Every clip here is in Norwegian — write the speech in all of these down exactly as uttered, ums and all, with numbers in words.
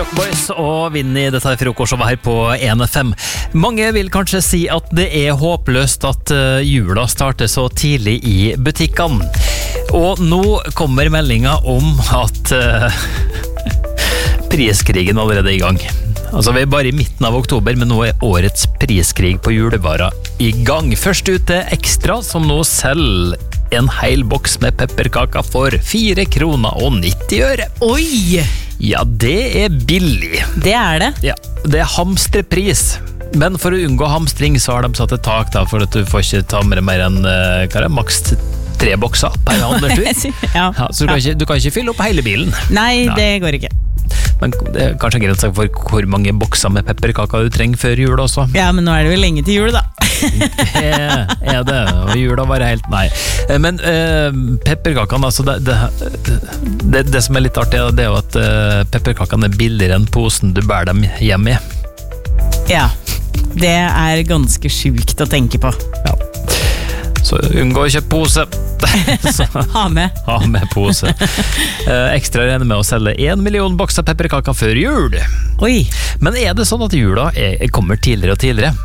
Rock Boys og Vinny, dette er frokostshowet her på en F M. Mange vil kanskje si at det er håpløst at jula starter så tidlig i butikkene. Og nå kommer meldinga om at uh, priskrigen allerede er i gang. Altså, vi er bare i midten av oktober, men nå er årets priskrig på julevarer i gang. Først ut er Ekstra, som nå selger en hel boks med pepperkaker for fire kroner og nitti øre. Oi! Ja, det er billig. Det er det. Ja, det er hamstrepris. Men for å unngå hamstring så har de satt et tak da, for at du får ikke ta med mer enn hva er det, maks tre bokser per handlertur. ja, ja, så du kan, ikke, du kan ikke fylle opp hele bilen. Nei, Nei. det går ikke. Men det er kanskje greit å si for hvor mange bokser med pepperkaker du trenger før jul også. Ja, men nå er det vel lenge til jul da. det er det, og jula var helt nei. Men uh, pepperkakene, altså det, det, det, det som er litt artig, det er jo at uh, pepperkakene er billigere enn posen du bærer dem hjem i. Ja, det er ganske sjukt å tenke på. Ja. Så unngå å kjøpe pose. Så, ha med. Ha med pose. Uh, ekstra regner med å selge en million bokser pepperkaker før jul. Oi. Men er det sånn at jula er, kommer tidligere og tidligere?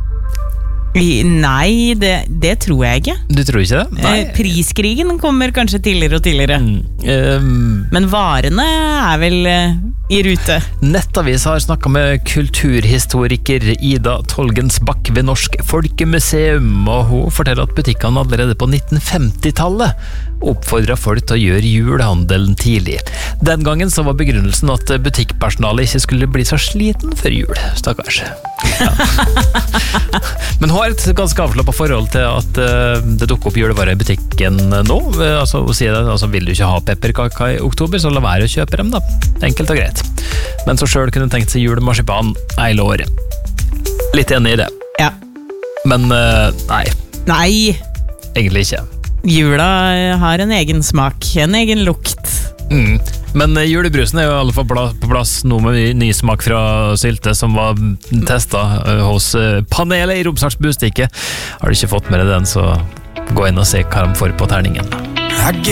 Nei, det, det tror jeg ikke. Du tror ikke det? Nei. Priskrigen kommer kanskje tidligere og tidligere. Mm. Um, Men varene er vel uh, i rute. Nettavis har snakket med kulturhistoriker Ida Tolgensbakk ved Norsk Folkemuseum, og hun forteller at butikkene allerede på nitten femti-tallet oppfordret folk til å gjøre julehandelen tidlig. Den gangen så var begrunnelsen at butikkpersonalet ikke skulle bli så sliten før jul. Stakkars. Ja. Men hun har et ganske avslappet forhold til at uh, det dukker opp julevarer i butikken nå. Altså, hun sier det, altså, vil du ikke ha pepperkaker i oktober, så la være å kjøpe dem da. Enkelt og greit. Men så selv kunne tenkt seg julemarsipan hele året. Litt enig i det. Ja. Men uh, nei. Nei. Egentlig ikke. Jula har en egen smak, en egen lukt. Mm. Men uh, julebrusen er jo i alle fall på plass nå med ny, ny smak fra sylte som var testet uh, hos uh, panelet i Romsdals Bustikke. Har du ikke fått med deg den, så gå inn og se hva de får på terningen.